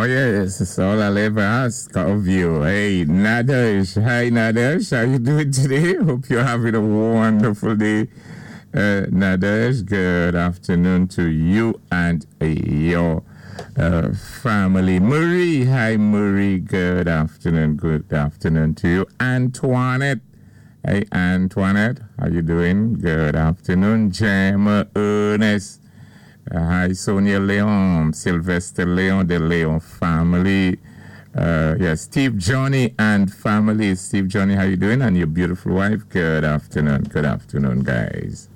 Oh, yes, it's all I'll ever ask of you. Hey, Nadesh. Hi, Nadesh. How you doing today? Hope you're having a wonderful day. Nadesh, good afternoon to you and your family. Marie, hi, Marie. Good afternoon. Good afternoon to you. Antoinette. Hey, Antoinette. How you doing? Good afternoon. Gemma, Ernest. Hi, Sonia Leon, Sylvester Leon, the Leon family. Yes, Steve Johnny and family. Steve Johnny, how you doing? And your beautiful wife. Good afternoon. Good afternoon, guys.